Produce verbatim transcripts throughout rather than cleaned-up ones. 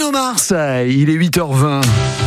Bruno Mars, il est huit heures vingt.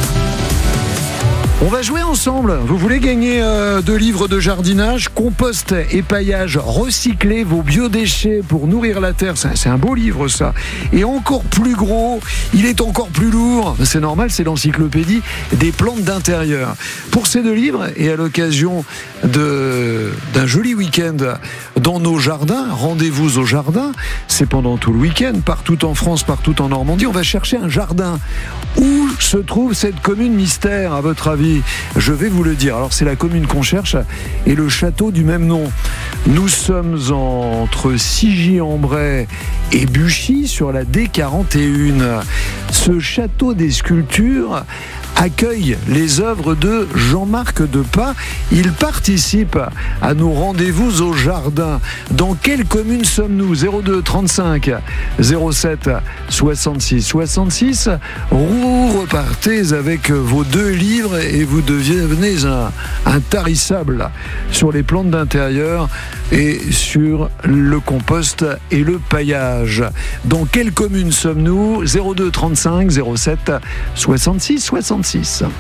On va jouer ensemble. Vous voulez gagner euh, deux livres de jardinage, compost et paillage, recycler vos biodéchets pour nourrir la terre. C'est, c'est un beau livre, ça. Et encore plus gros, il est encore plus lourd. C'est normal, c'est l'encyclopédie des plantes d'intérieur. Pour ces deux livres, et à l'occasion de, d'un joli week-end dans nos jardins, rendez-vous au jardin. C'est pendant tout le week-end, partout en France, partout en Normandie. On va chercher un jardin. Où se trouve cette commune mystère, à votre avis ? Je vais vous le dire. Alors, c'est la commune qu'on cherche et le château du même nom. Nous sommes entre Sigy-en-Bray et Buchy sur la D quarante et un. Ce château des sculptures accueille les œuvres de Jean-Marc Depas. Il participe à nos rendez-vous au jardin. Dans quelle commune sommes-nous ? zéro deux trente-cinq zéro sept soixante-six soixante-six. Vous repartez avec vos deux livres et vous devenez un, un tarissable sur les plantes d'intérieur et sur le compost et le paillage. Dans quelle commune sommes-nous ? zéro deux trente-cinq zéro sept soixante-six soixante-six.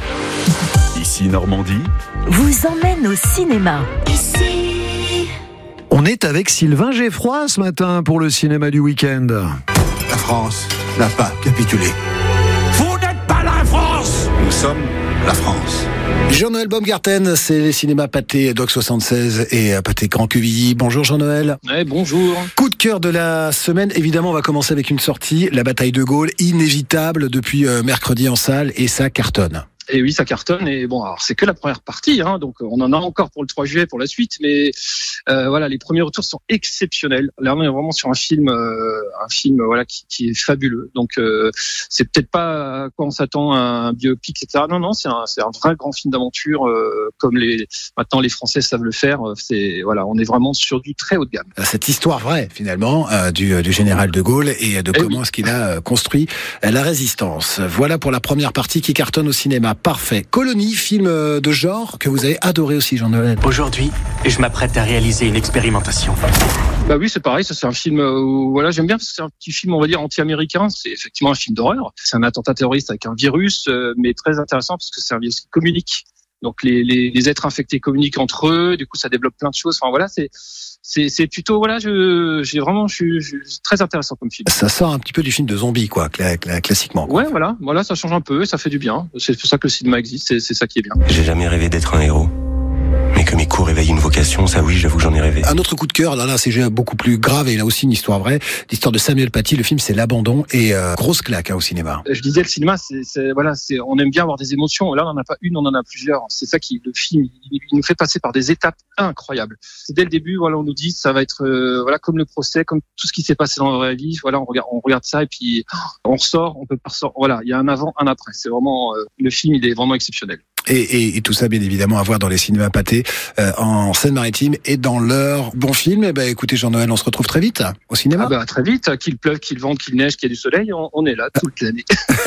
Ici Normandie vous emmène au cinéma. Ici. On est avec Sylvain Geffroy ce matin pour le cinéma du week-end. La France n'a pas capitulé. Vous n'êtes pas la France. Nous sommes la France. Jean-Noël Baumgarten, c'est les cinémas Pathé Doc soixante-seize et Pathé Grand Quevilly. Bonjour Jean-Noël. Ouais, bonjour. Coup de cœur de la semaine, évidemment on va commencer avec une sortie, La Bataille de Gaulle, inévitable depuis euh, mercredi en salle et ça cartonne. Et oui, ça cartonne. Et bon, alors c'est que la première partie, hein, donc on en a encore pour le trois juillet pour la suite, mais euh, voilà, les premiers retours sont exceptionnels. Là, on est vraiment sur un film, euh, un film, voilà, qui, qui est fabuleux. Donc, euh, c'est peut-être pas à quoi on s'attend, un biopic, et cetera. Non, non, c'est un, c'est un vrai grand film d'aventure, euh, comme les maintenant les Français savent le faire. C'est voilà, on est vraiment sur du très haut de gamme. Cette histoire vraie, finalement, euh, du, du général de Gaulle et de et comment oui. est-ce qu'il a construit la résistance. Voilà pour la première partie qui cartonne au cinéma. Parfait. Colonie, film de genre que vous avez adoré aussi, Jean-Noël. Aujourd'hui, je m'apprête à réaliser une expérimentation. Bah oui, c'est pareil. Ça, c'est un film où, voilà, j'aime bien parce que c'est un petit film, on va dire, anti-américain. C'est effectivement un film d'horreur. C'est un attentat terroriste avec un virus, euh, mais très intéressant parce que c'est un virus qui communique. Donc les, les, les êtres infectés communiquent entre eux. Du coup, ça développe plein de choses. Enfin voilà, c'est c'est, c'est plutôt voilà, je j'ai vraiment, je suis, je suis très intéressant comme film. Ça sort un petit peu du film de zombie, quoi, classiquement. Quoi. Ouais, voilà, voilà, ça change un peu et ça fait du bien. C'est pour ça que le cinéma existe. C'est, c'est ça qui est bien. J'ai jamais rêvé d'être un héros. Mais que mes coups réveillent une vocation, ça oui, j'avoue que j'en ai rêvé. Un autre coup de cœur, là, là, c'est beaucoup plus grave et là aussi une histoire vraie. L'histoire de Samuel Paty, le film, c'est L'Abandon et euh, grosse claque hein, au cinéma. Je disais, le cinéma, c'est, c'est voilà, c'est, on aime bien avoir des émotions. Là, on n'en a pas une, on en a plusieurs. C'est ça qui, le film, il, il nous fait passer par des étapes incroyables. C'est dès le début, voilà, on nous dit, ça va être, euh, voilà, comme le procès, comme tout ce qui s'est passé dans la vraie vie. Voilà, on regarde, on regarde ça et puis on ressort, on peut pas ressortir. Voilà, il y a un avant, un après. C'est vraiment, euh, le film, il est vraiment exceptionnel. Et, et, et tout ça, bien évidemment, à voir dans les cinémas Pathé, euh, en Seine-Maritime et dans leur bon film. Et ben, écoutez, Jean-Noël, on se retrouve très vite au cinéma. Ah bah, très vite, qu'il pleuve, qu'il vente, qu'il neige, qu'il y ait du soleil, on, on est là toute l'année.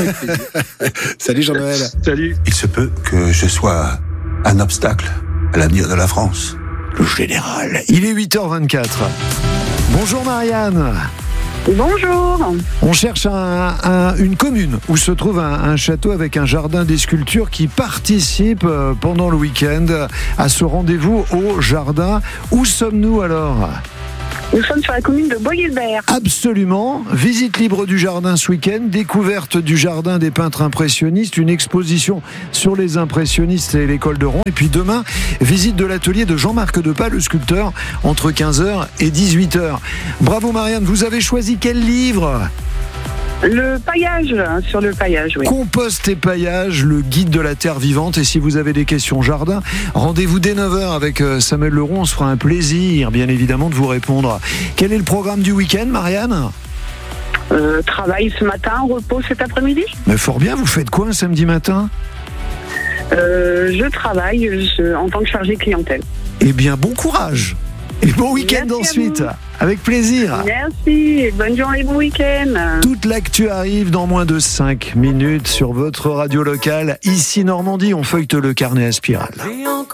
Salut Jean-Noël. Salut. Il se peut que je sois un obstacle à l'avenir de la France. Le général. Il est huit heures vingt-quatre. Bonjour Marianne. Bonjour. On cherche un, un, une commune où se trouve un, un château avec un jardin des sculptures qui participe pendant le week-end à ce rendez-vous au jardin. Où sommes-nous alors ? Nous sommes sur la commune de Bois-Guilbert. Absolument. Visite libre du jardin ce week-end, découverte du jardin des peintres impressionnistes, une exposition sur les impressionnistes et l'école de Rouen. Et puis demain, visite de l'atelier de Jean-Marc Depas, le sculpteur, entre quinze heures et dix-huit heures. Bravo Marianne, vous avez choisi quel livre ? Le paillage, sur le paillage, oui. Compost et paillage, le guide de la terre vivante. Et si vous avez des questions jardin, rendez-vous dès neuf heures avec Samuel Leroux. On se fera un plaisir, bien évidemment, de vous répondre. Quel est le programme du week-end, Marianne ? euh, Travail ce matin, repos cet après-midi. Mais fort bien, vous faites quoi un samedi matin ? euh, Je travaille je, en tant que chargé clientèle. Eh bien, bon courage et bon week-end Merci ensuite. Avec plaisir. Merci, bonne journée, bon week-end. Toute l'actu arrive dans moins de cinq minutes sur votre radio locale. Ici Normandie, on feuillete le carnet à spirale.